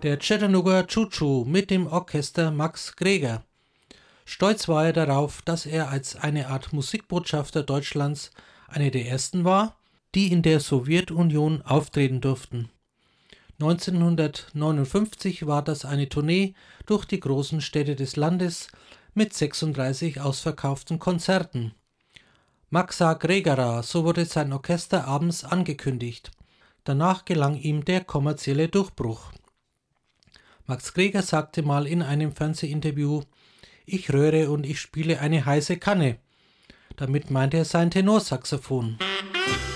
der Chattanooga Choo Choo mit dem Orchester Max Greger. Stolz war er darauf, dass er als eine Art Musikbotschafter Deutschlands eine der ersten war, die in der Sowjetunion auftreten durften. 1959 war das eine Tournee durch die großen Städte des Landes mit 36 ausverkauften Konzerten. Maxa Gregera, so wurde sein Orchester abends angekündigt. Danach gelang ihm der kommerzielle Durchbruch. Max Greger sagte mal in einem Fernsehinterview: „Ich röhre und ich spiele eine heiße Kanne." Damit meinte er sein Tenorsaxophon.